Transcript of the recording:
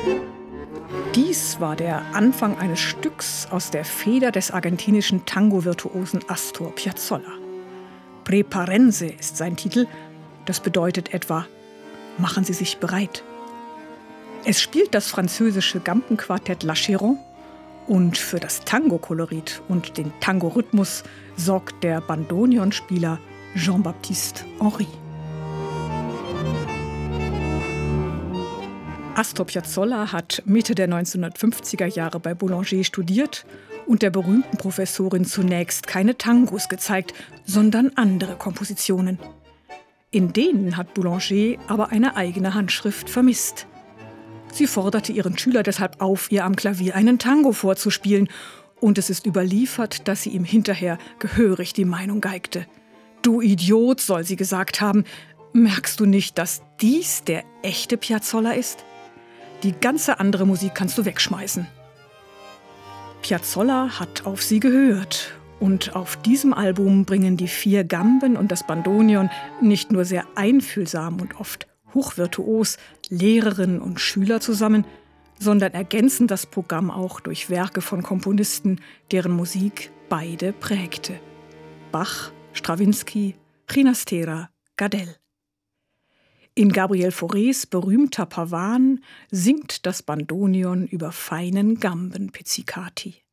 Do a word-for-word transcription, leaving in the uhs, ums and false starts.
Dies war der Anfang eines Stücks aus der Feder des argentinischen Tango-Virtuosen Astor Piazzolla. Prepárense ist sein Titel, das bedeutet etwa »Machen Sie sich bereit«. Es spielt das französische Gambenquartett La Chéron und für das Tango-Kolorit und den Tango-Rhythmus sorgt der Bandoneonspieler Jean-Baptiste Henry. Astor Piazzolla hat Mitte der neunzehnhundertfünfziger Jahre bei Boulanger studiert und der berühmten Professorin zunächst keine Tangos gezeigt, sondern andere Kompositionen. In denen hat Boulanger aber eine eigene Handschrift vermisst. Sie forderte ihren Schüler deshalb auf, ihr am Klavier einen Tango vorzuspielen. Und es ist überliefert, dass sie ihm hinterher gehörig die Meinung geigte. »Du Idiot«, soll sie gesagt haben, »merkst du nicht, dass dies der echte Piazzolla ist? Die ganze andere Musik kannst du wegschmeißen.« Piazzolla hat auf sie gehört. Und auf diesem Album bringen die vier Gamben und das Bandoneon nicht nur sehr einfühlsam und oft hochvirtuos Lehrerinnen und Schüler zusammen, sondern ergänzen das Programm auch durch Werke von Komponisten, deren Musik beide prägte. Bach, Strawinsky, Ginastera, Gardel. In Gabriel Faurés berühmter Pavan singt das Bandoneon über feinen Gambenpizzicati.